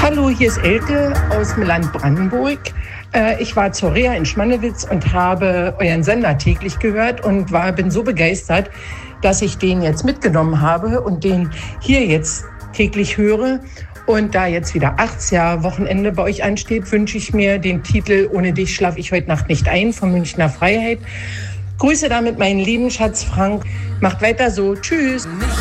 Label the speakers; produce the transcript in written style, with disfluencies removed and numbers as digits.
Speaker 1: Hallo, hier ist Elke aus dem Land Brandenburg. Ich war zur Reha in Schmannewitz und habe euren Sender täglich gehört und bin so begeistert, dass ich den jetzt mitgenommen habe und den hier jetzt täglich höre. Und da jetzt wieder 80er Wochenende bei euch ansteht, wünsche ich mir den Titel "Ohne dich schlafe ich heute Nacht nicht ein" von Münchner Freiheit. Grüße damit meinen lieben Schatz Frank. Macht weiter so. Tschüss.